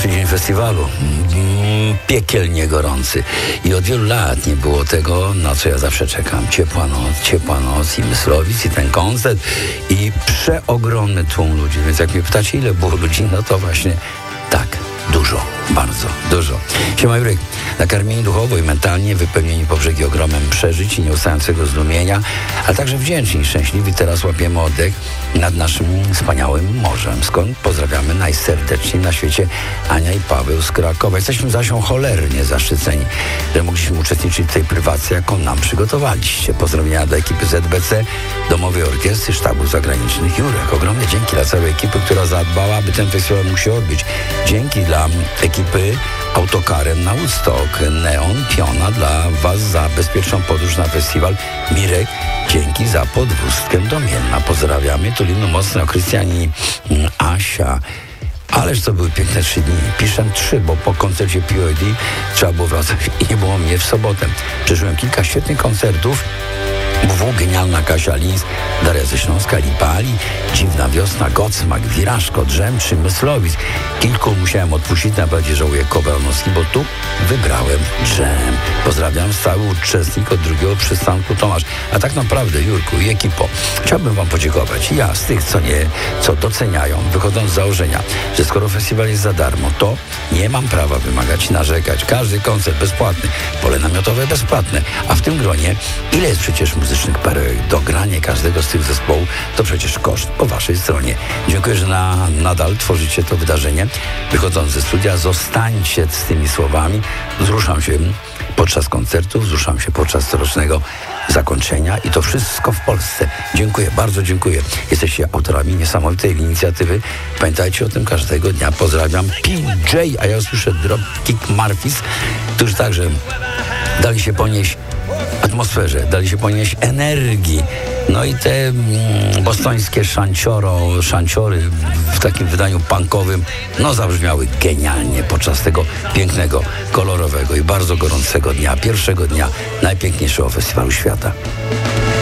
Pierwszy dzień festiwalu, piekielnie gorący i od wielu lat nie było tego, na co ja zawsze czekam. Ciepła noc i Myslowic i ten koncert i przeogromny tłum ludzi, więc jak mnie pytacie, ile było ludzi, no to właśnie tak. Dużo, bardzo dużo. Siema Jurek, nakarmieni duchowo i mentalnie, wypełnieni po brzegi ogromem przeżyć i nieustającego zdumienia, ale także wdzięczni i szczęśliwi teraz łapiemy oddech nad naszym wspaniałym morzem, skąd pozdrawiamy najserdeczniej na świecie Ania i Paweł z Krakowa. Jesteśmy zaś cholernie zaszczyceni, że mogliśmy uczestniczyć w tej prywacji, jaką nam przygotowaliście. Pozdrowienia dla ekipy ZBC, Domowej Orkiestry, Sztabów Zagranicznych. Jurek, ogromne dzięki dla całej ekipy, która zadbała, aby ten festiwal mógł się odbyć. Dzięki dla ekipy Autokarem na Woodstock, Neon, Piona dla Was za bezpieczną podróż na festiwal. Mirek, dzięki za podwózkę do Mielna. Pozdrawiamy. Tulinu mocno, Krystiani, Asia. Ależ to były piękne 3 dni. Piszę 3, bo po koncercie POD trzeba było wracać i nie było mnie w sobotę. Przeżyłem kilka świetnych koncertów. WW, Genialna Kasia Lins, Daria ze Śląska, Lipali, Dziwna Wiosna, Gocmak, Wirażko, Drzemczy, Myslowic. Kilku musiałem odpuścić, najbardziej żałuję Kowalowski, bo tu wybrałem Drzem. Pozdrawiam, stały uczestnik od drugiego przystanku Tomasz. A tak naprawdę, Jurku i ekipo, chciałbym Wam podziękować. Ja z tych, co doceniają, wychodząc z założenia, że skoro festiwal jest za darmo, to nie mam prawa wymagać i narzekać. Każdy koncert bezpłatny, pole namiotowe bezpłatne, a w tym gronie ile jest przecież muzycznych perełek. Dogranie każdego z tych zespołów to przecież koszt po Waszej stronie. Dziękuję, że nadal tworzycie to wydarzenie. Wychodząc ze studia, zostańcie z tymi słowami. Wzruszam się podczas koncertu, wzruszam się podczas corocznego zakończenia i to wszystko w Polsce. Dziękuję, bardzo dziękuję. Jesteście autorami niesamowitej inicjatywy. Pamiętajcie o tym każdego dnia. Pozdrawiam. PJ, a ja usłyszę Dropkick Murphys, którzy także dali się ponieść atmosferze, dali się ponieść energii. No i te bostońskie szanciory w takim wydaniu punkowym, no zabrzmiały genialnie podczas tego pięknego, kolorowego i bardzo gorącego dnia, pierwszego dnia najpiękniejszego festiwalu świata.